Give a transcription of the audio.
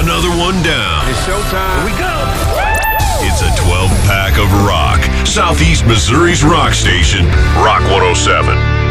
another one down. It's showtime. Here we go. It's a 12-pack of rock. Southeast Missouri's rock station, Rock 107.